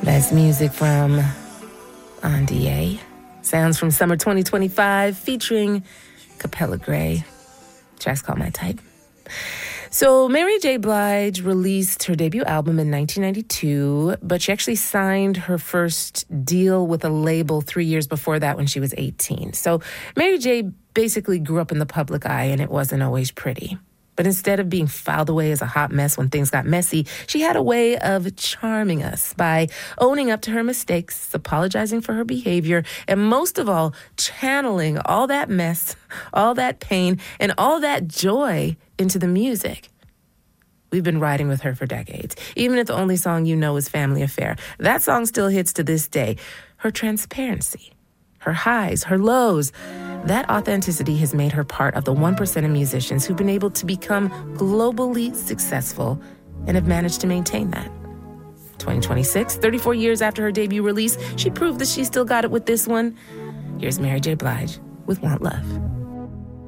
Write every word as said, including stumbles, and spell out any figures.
That's music from Andie. Sounds from summer twenty twenty-five featuring Capella Gray. Track's called My Type. So Mary J. Blige released her debut album in nineteen ninety-two, but she actually signed her first deal with a label three years before that when she was eighteen. So Mary J. basically grew up in the public eye, and it wasn't always pretty. But instead of being filed away as a hot mess when things got messy, she had a way of charming us by owning up to her mistakes, apologizing for her behavior, and most of all, channeling all that mess, all that pain, and all that joy into the music. We've been riding with her for decades, even if the only song you know is Family Affair. That song still hits to this day. Her transparency, her highs, her lows, that authenticity has made her part of the one percent of musicians who've been able to become globally successful and have managed to maintain that. twenty twenty-six, thirty-four years after her debut release, she proved that she still got it with this one. Here's Mary J. Blige with Want Love.